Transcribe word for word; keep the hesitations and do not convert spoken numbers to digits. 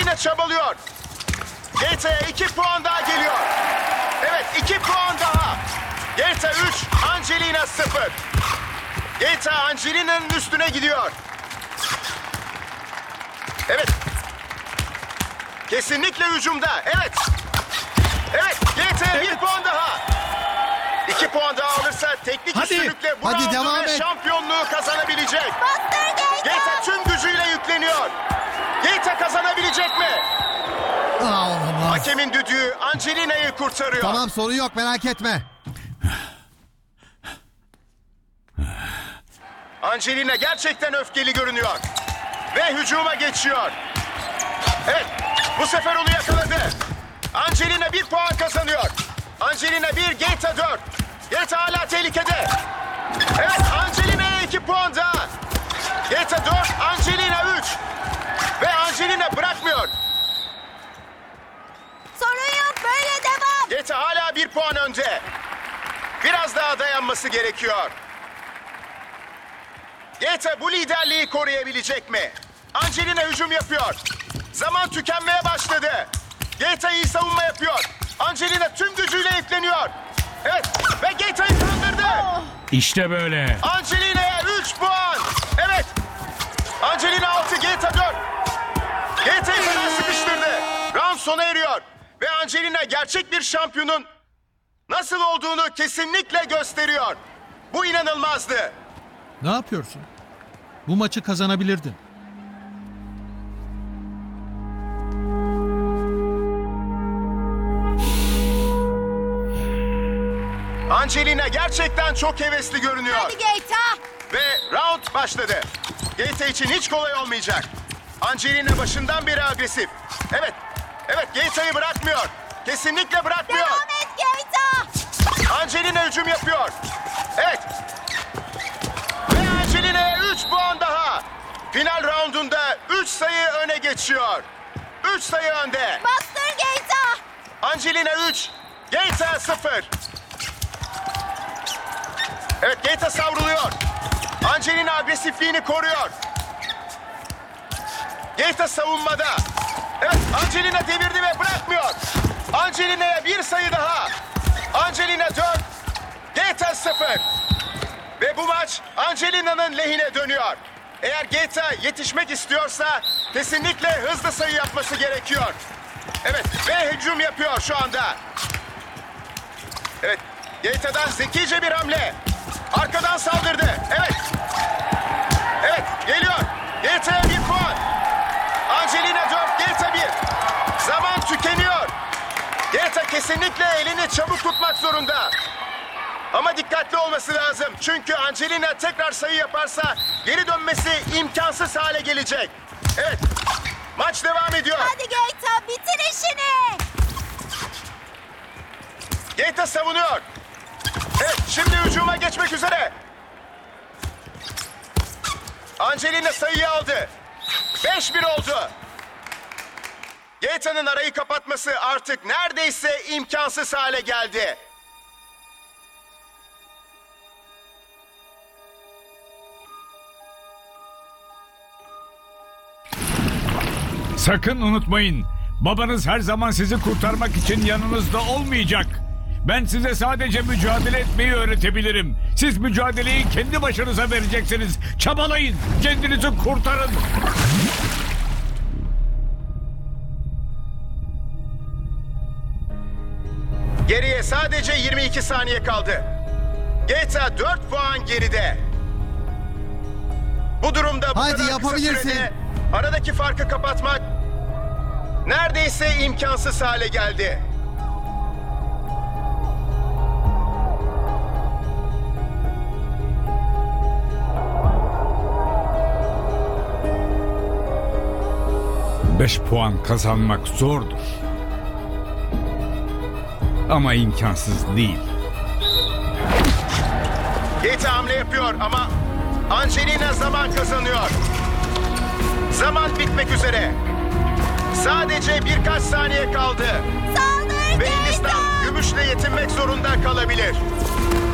Angelina çabalıyor. Gaeta'ya iki puan daha geliyor. Evet, iki puan daha. Gaeta üç, Angelina sıfır. Gaeta Angelina'nın üstüne gidiyor. Evet. Kesinlikle hücumda. Evet. Evet, Gaeta'ya Evet. bir puan daha. İki puan daha alırsa teknik Hadi, üstünlükle bu hadi roundu devam ve et. şampiyonluğu kazanabilecek. Bastır Gaeta. Gaeta tüm gücüyle yükleniyor. Gaeta kazanabilecek mi? Aa, olamaz. Hakemin düdüğü Angelina'yı kurtarıyor. Tamam, sorun yok, merak etme. Angelina gerçekten öfkeli görünüyor. Ve hücuma geçiyor. Evet, bu sefer onu yakaladı. Angelina bir puan kazanıyor. Angelina bir, Gaeta dört. Gaeta hala tehlikede. Evet, Angelina'ya iki puan daha. Gaeta dört, Angelina üç. Ve Angelina bırakmıyor. Sorun yok, böyle devam. Gaeta hala bir puan önde. Biraz daha dayanması gerekiyor. Gaeta bu liderliği koruyabilecek mi? Angelina hücum yapıyor. Zaman tükenmeye başladı. Gaeta iyi savunma yapıyor. Angelina tüm gücüyle yükleniyor. Evet, ve Gaeta'yı kandırdı. İşte böyle. Angelina'ya üç puan. Evet. Angelina altı, Gaeta dört. Gaeta'yı fena sıkıştırdı. Round sona eriyor. Ve Angelina gerçek bir şampiyonun nasıl olduğunu kesinlikle gösteriyor. Bu inanılmazdı. Ne yapıyorsun? Bu maçı kazanabilirdin. Angelina gerçekten çok hevesli görünüyor. Hadi Gaeta. Ve round başladı. Gaeta için hiç kolay olmayacak. Angelina başından beri agresif. Evet, evet Gaeta'yı bırakmıyor. Kesinlikle bırakmıyor. Devam et Gaeta. Angelina hücum yapıyor. Evet. Ve Angelina'ya üç puan daha. Final roundunda üç sayı öne geçiyor. üç sayı önde. Bastır Gaeta. Angelina üç, Gaeta sıfır. Evet, Gaeta savruluyor. Angelina agresifliğini koruyor. Gaeta savunmada. Evet, Angelina devirdi ve bırakmıyor. Angelina'ya bir sayı daha. Angelina dört, Gaeta sıfır. Ve bu maç Angelina'nın lehine dönüyor. Eğer Gaeta yetişmek istiyorsa kesinlikle hızlı sayı yapması gerekiyor. Evet, ve hücum yapıyor şu anda. Evet, Gaeta'dan zekice bir hamle. Arkadan saldırdı. Evet. Evet, geliyor. Gaeta'ya bir puan. Angelina dört, Gaeta bir. Zaman tükeniyor. Gaeta kesinlikle elini çabuk tutmak zorunda. Ama dikkatli olması lazım. Çünkü Angelina tekrar sayı yaparsa geri dönmesi imkansız hale gelecek. Evet, maç devam ediyor. Hadi Gaeta, bitir işini. Gaeta savunuyor. Evet, şimdi hücuma geçmek üzere. Angelina sayıyı aldı. beş bir oldu. Gaeta'nın arayı kapatması artık neredeyse imkansız hale geldi. Sakın unutmayın. Babanız her zaman sizi kurtarmak için yanınızda olmayacak. Ben size sadece mücadele etmeyi öğretebilirim. Siz mücadeleyi kendi başınıza vereceksiniz. Çabalayın. Kendinizi kurtarın. Geriye sadece yirmi iki saniye kaldı. Gaeta dört puan geride. Bu durumda bu Hadi, kadar kısa yapabilirsin. sürede aradaki farkı kapatmak neredeyse imkansız hale geldi. Beş puan kazanmak zordur. Ama imkansız değil. Gaeta hamle yapıyor ama Angelina zaman kazanıyor. Zaman bitmek üzere. Sadece birkaç saniye kaldı. Saldır Ve Gaeta. Hindistan gümüşle yetinmek zorunda kalabilir.